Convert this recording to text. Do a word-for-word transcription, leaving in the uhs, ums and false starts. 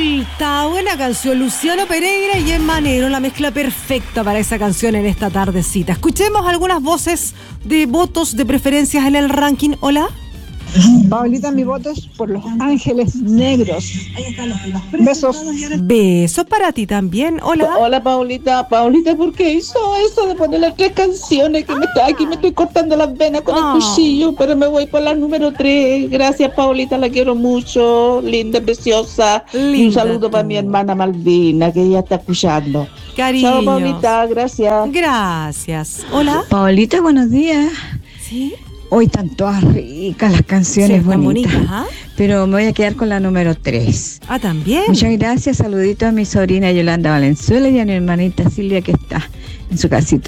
vuelta, buena canción, Luciano Pereira y Emma Negro, la mezcla perfecta para esa canción en esta tardecita. Escuchemos algunas voces de votos de preferencias en el ranking. Hola. Paulita, mi voto es por Los Ángeles Negros. Besos. Besos para ti también. Hola. Hola, Paulita. Paulita, ¿por qué hizo eso de poner las tres canciones? Que me está, aquí me estoy cortando las venas con Ah. el cuchillo, pero me voy por la número tres. Gracias, Paulita, la quiero mucho. Linda, preciosa. Linda Y un saludo tú. para mi hermana Malvina, que ella está escuchando. Cariños. Chao, Paulita. Gracias. Gracias. Hola. Paulita, buenos días. Sí. Hoy están todas ricas las canciones, Sí, están bonitas, bonitas, ¿ah? pero me voy a quedar con la número tres. Ah, también. Muchas gracias, saluditos a mi sobrina Yolanda Valenzuela y a mi hermanita Silvia que está en su casita.